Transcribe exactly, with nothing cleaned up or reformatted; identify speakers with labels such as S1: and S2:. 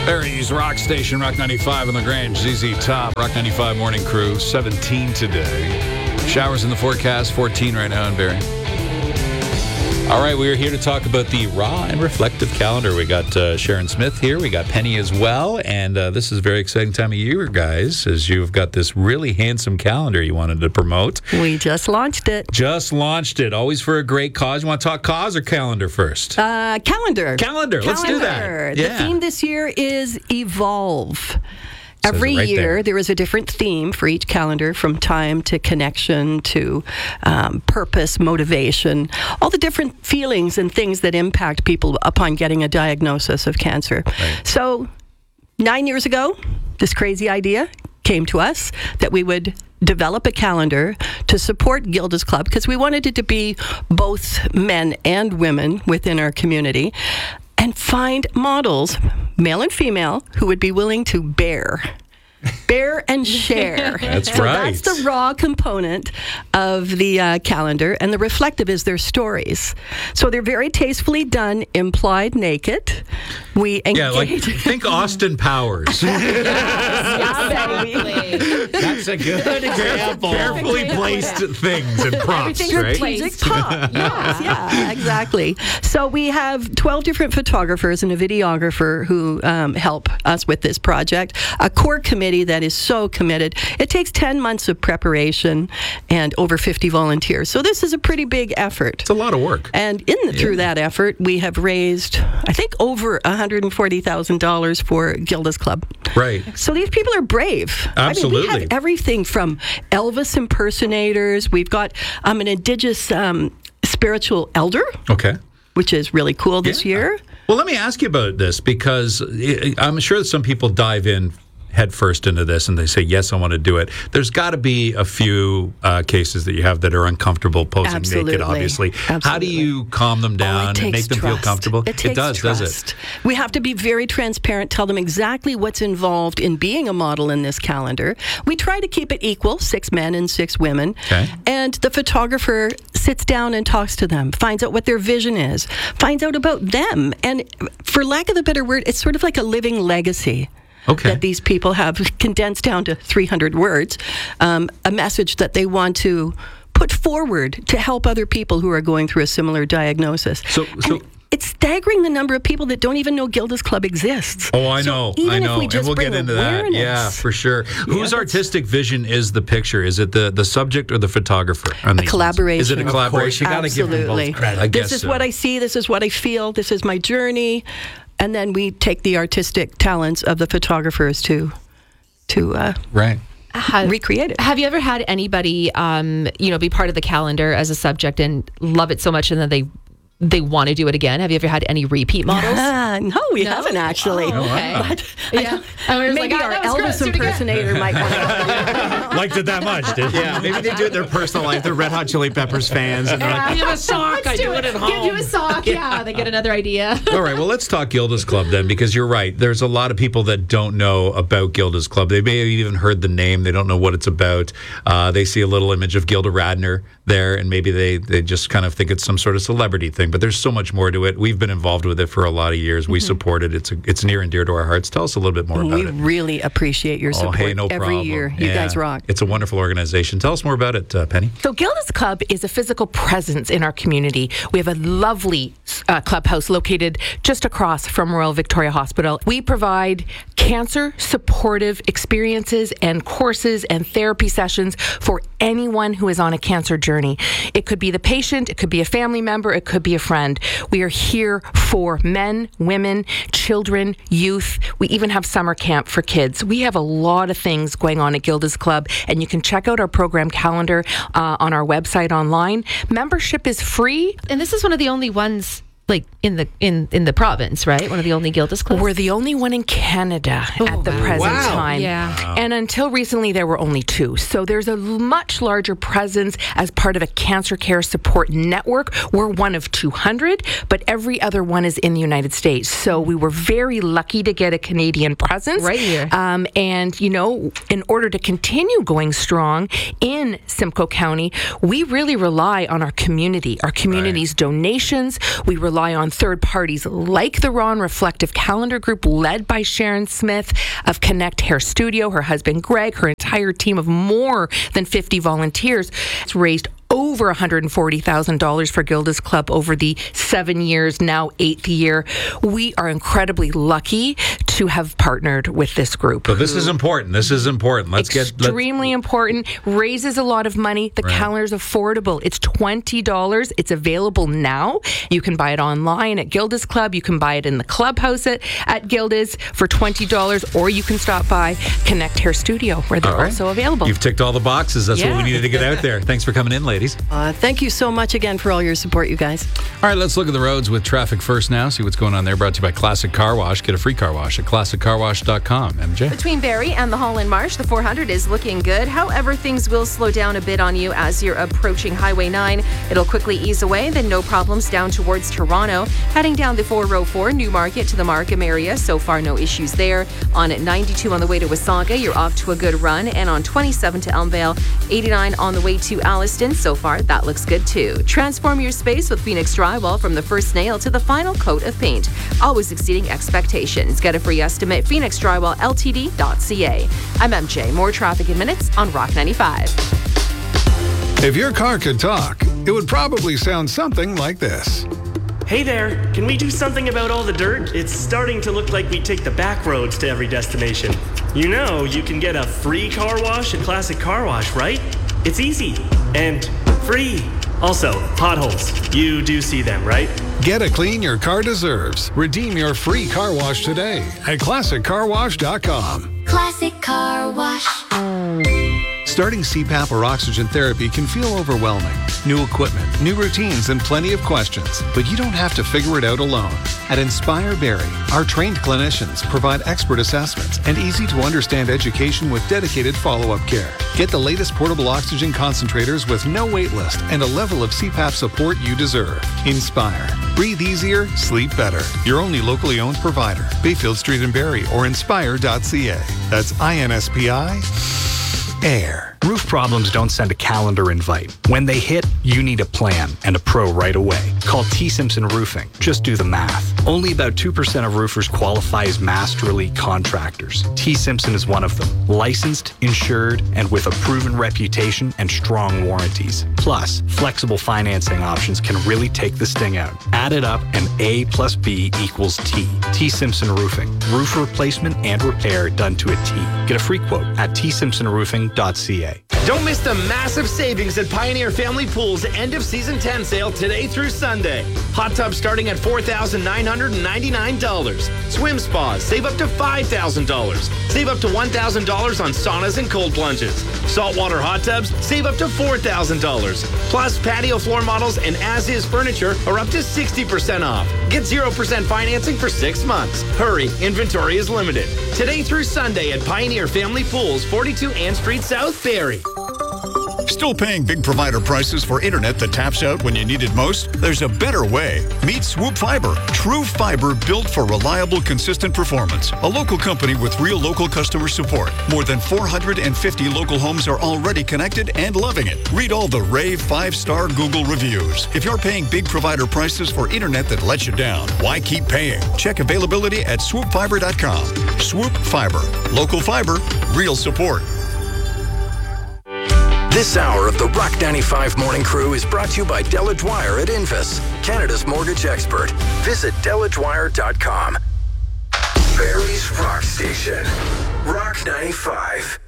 S1: Barry's Rock Station, Rock ninety-five on the Grange, Z Z Top, Rock ninety-five Morning Crew, seventeen today. Showers in the forecast, fourteen right now in Barrie. All right, we are here to talk about the Raw and Reflective Calendar. We got uh, Sharon Smith here. We got Penny as well. And uh, this is a very exciting time of year, guys, as you've got this really handsome calendar you wanted to promote.
S2: We just launched it.
S1: Just launched it. Always for a great cause. You want to talk cause or calendar first?
S2: Uh, calendar.
S1: Calendar. Let's
S2: calendar.
S1: do that.
S2: The
S1: Yeah.
S2: theme this year is Evolve. Every
S1: right
S2: year,
S1: there.
S2: there is a different theme for each calendar, from time to connection to um, purpose, motivation, all the different feelings and things that impact people upon getting a diagnosis of cancer.
S1: Right.
S2: So, nine years ago, this crazy idea came to us that we would develop a calendar to support Gilda's Club, because we wanted it to be both men and women within our community, and find models, male and female, who would be willing to bear. Bear and share.
S1: That's
S2: so
S1: right.
S2: That's the raw component of the uh, calendar, and the reflective is their stories. So they're very tastefully done, implied naked. We engage.
S1: Yeah, like think Austin Powers.
S3: That's a good example.
S1: Carefully placed things and props, right?
S2: Strategic pop. Yes, yeah, exactly. So we have twelve different photographers and a videographer who um, help us with this project. A core committee that is so committed. It takes ten months of preparation and over fifty volunteers. So this is a pretty big effort.
S1: It's a lot of work.
S2: And in the, through that effort, we have raised, I think, over one hundred forty thousand dollars for Gilda's Club.
S1: Right.
S2: So these people are brave.
S1: Absolutely.
S2: I mean, we have everything from Elvis impersonators. We've got um, an indigenous um, spiritual elder,
S1: Okay.
S2: which is really cool this
S1: Yeah.
S2: year.
S1: Well, let me ask you about this, because I- I'm sure that some people dive in head first into this and they say, yes, I want to do it. There's got to be a few uh, cases that you have that are uncomfortable posing
S2: Absolutely.
S1: naked, obviously. How do
S2: Absolutely.
S1: you calm them
S2: Oh,
S1: down
S2: it
S1: and
S2: takes
S1: make them
S2: trust.
S1: feel comfortable?
S2: It, takes
S1: does,
S2: trust.
S1: does it?
S2: We have to be very transparent, tell them exactly what's involved in being a model in this calendar. We try to keep it equal, six men and six women.
S1: Okay.
S2: And the photographer sits down and talks to them, finds out what their vision is, finds out about them. And for lack of a better word, it's sort of like a living legacy.
S1: Okay.
S2: That these people have condensed down to three hundred words, um, a message that they want to put forward to help other people who are going through a similar diagnosis.
S1: So- so-
S2: And it's staggering the number of people that don't even know Gilda's Club exists.
S1: Oh, I
S2: So
S1: know,
S2: even
S1: I
S2: if
S1: know,
S2: we
S1: and
S2: just
S1: we'll
S2: bring
S1: get into that.
S2: awareness-
S1: Yeah, for sure. Whose
S2: that's-
S1: artistic vision is the picture? Is it the, the subject or the photographer? on
S2: A
S1: these ones?
S2: collaboration.
S1: Is it a
S2: Of
S1: collaboration?
S3: you gotta give them both
S2: Absolutely.
S3: credit.
S1: I guess
S2: This is
S1: so.
S2: what I see. This is what I feel. This is my journey. And then we take the artistic talents of the photographers to to uh,
S1: Right.
S4: Have,
S2: recreate it.
S4: have you ever had anybody, um, you know, be part of the calendar as a subject and love it so much, and then they they want to do it again? Have you ever had any repeat models?
S2: Ah, no, we
S4: No?
S2: haven't actually.
S4: Oh, okay.
S2: But
S4: Yeah. I was
S2: maybe
S4: like, oh,
S2: our
S4: that was
S2: Elvis
S4: gross. Do it again.
S2: impersonator might want to.
S1: Liked it that much, did you?
S3: Yeah, maybe they do it in their personal life. They're Red Hot Chili Peppers fans, and they're like,
S4: Give a sock. I do it at home. Give you a sock. Yeah, they get another idea.
S1: All right, well, let's talk Gilda's Club then, because you're right. There's a lot of people that don't know about Gilda's Club. They may have even heard the name. They don't know what it's about. Uh, they see a little image of Gilda Radner there, and maybe they, they just kind of think it's some sort of celebrity thing. But there's so much more to it. We've been involved with it for a lot of years. We support it. It's a, it's near and dear to our hearts. Tell us a little bit more about
S2: We
S1: it.
S2: really appreciate your
S1: Oh,
S2: support
S1: hey, no
S2: every
S1: problem.
S2: year. You
S1: Yeah.
S2: guys rock.
S1: It's a wonderful organization. Tell us more about it, uh, Penny.
S5: So Gilda's Club is a physical presence in our community. We have a lovely uh, clubhouse located just across from Royal Victoria Hospital. We provide cancer supportive experiences and courses and therapy sessions for anyone who is on a cancer journey. It could be the patient, it could be a family member, it could be a friend. We are here for men, women, children, youth. We even have summer camp for kids. We have a lot of things going on at Gilda's Club, and you can check out our program calendar uh, on our website online. Membership is free.
S4: And this is one of the only ones, like in the in in the province, right? One of the only Gilda's clubs.
S5: We're the only one in Canada at the
S4: wow.
S5: present
S3: Wow.
S5: time.
S4: Yeah.
S5: And until recently, there were only two. So there's a much larger presence as part of a cancer care support network. We're one of two hundred, but every other one is in the United States. So we were very lucky to get a Canadian presence.
S4: Right here.
S5: Um, and, you know, in order to continue going strong in Simcoe County, we really rely on our community, our community's donations. We rely rely on third parties like the Ron Reflective Calendar Group, led by Sharon Smith of Connect Hair Studio, her husband Greg, her entire team of more than fifty volunteers. It's raised over one hundred forty thousand dollars for Gilda's Club over the seven years, now eighth year. We are incredibly lucky to have partnered with this group.
S1: So this is important. This is important. Let's get
S5: extremely important. Raises a lot of money. The
S1: Right.
S5: calendar's affordable. It's twenty dollars. It's available now. You can buy it online at Gilda's Club. You can buy it in the clubhouse at, at Gilda's for twenty dollars, or you can stop by Connect Hair Studio, where they're
S1: All right.
S5: also available.
S1: You've ticked all the boxes. That's what
S5: Yeah.
S1: we needed to get out there. Thanks for coming in, ladies.
S2: Uh, thank you so much again for all your support, you guys.
S1: All right, let's look at the roads with traffic first now. See what's going on there. Brought to you by Classic Car Wash. Get a free car wash at classic car wash dot com. M J?
S6: Between Barrie and the Holland Marsh, the four hundred is looking good. However, things will slow down a bit on you as you're approaching Highway nine. It'll quickly ease away, then no problems down towards Toronto. Heading down the four oh four, Newmarket to the Markham area. So far, no issues there. On ninety-two on the way to Wasaga, you're off to a good run. And on twenty-seven to Elmvale, eighty-nine on the way to Alliston. So far, that looks good too. Transform your space with Phoenix Drywall from the first nail to the final coat of paint. Always exceeding expectations. Get a free estimate, phoenix drywall l t d dot c a. I'm M J. More traffic in minutes on Rock ninety-five.
S7: If your car could talk, it would probably sound something like this.
S8: Hey there, can we do something about all the dirt? It's starting to look like we take the back roads to every destination. You know, you can get a free car wash at Classic Car Wash, right? It's easy and free. Also, potholes. You do see them, right?
S7: Get a clean your car deserves. Redeem your free car wash today at classic car wash dot com.
S9: Classic Car Wash.
S7: Starting C PAP or oxygen therapy can feel overwhelming. New equipment, new routines, and plenty of questions. But you don't have to figure it out alone. At Inspire Barrie, our trained clinicians provide expert assessments and easy-to-understand education with dedicated follow-up care. Get the latest portable oxygen concentrators with no wait list and a level of C PAP support you deserve. Inspire. Breathe easier, sleep better. Your only locally owned provider. Bayfield Street in Barrie or inspire dot c a. That's I N S P I. Air.
S10: Roof problems don't send a calendar invite. When they hit, you need a plan and a pro right away. Call T. Simpson Roofing. Just do the math. Only about two percent of roofers qualify as Master Elite contractors. T. Simpson is one of them. Licensed, insured, and with a proven reputation and strong warranties. Plus, flexible financing options can really take the sting out. Add it up and A plus B equals T. T. Simpson Roofing. Roof replacement and repair done to a T. Get a free quote at t simpson roofing dot c a.
S11: Don't miss the massive savings at Pioneer Family Pool's end of season ten sale today through Sunday. Hot tubs starting at four thousand nine hundred ninety-nine dollars. Swim spas save up to five thousand dollars. Save up to one thousand dollars on saunas and cold plunges. Saltwater hot tubs save up to four thousand dollars. Plus, patio floor models and as-is furniture are up to sixty percent off. Get zero percent financing for six months. Hurry, inventory is limited. Today through Sunday at Pioneer Family Pools, forty-two Ann Street South, Barrie.
S12: Still paying big provider prices for internet that taps out when you need it most? There's a better way. Meet Swoop Fiber. True fiber built for reliable, consistent performance. A local company with real local customer support. More than four hundred fifty local homes are already connected and loving it. Read all the rave five-star Google reviews. If you're paying big provider prices for internet that lets you down, why keep paying? Check availability at swoop fiber dot com. Swoop Fiber. Local fiber, real support.
S13: This hour of the Rock ninety-five Morning Crew is brought to you by Della Dwyer at Invus, Canada's mortgage expert. Visit della dwyer dot com. Barrie's Rock Station. Rock ninety-five.